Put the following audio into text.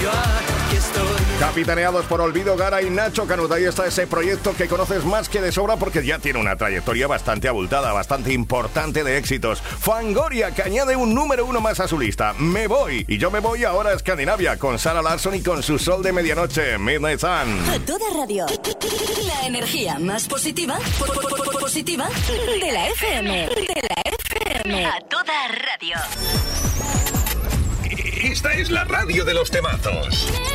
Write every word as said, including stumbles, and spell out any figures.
yo aquí estoy. Capitaneados por Olvido Gara y Nacho Canut. Ahí está ese proyecto que conoces más que de sobra porque ya tiene una trayectoria bastante abultada, bastante importante de éxitos. Fangoria, que añade un número uno más a su lista. Me voy. Y yo me voy ahora a Escandinavia con Sara Larsson y con su Sol de Medianoche, Midnight Sun. A toda radio. La energía más positiva, po- po- po- positiva de la F M. De la F M. A toda radio. Esta es la radio de los temazos.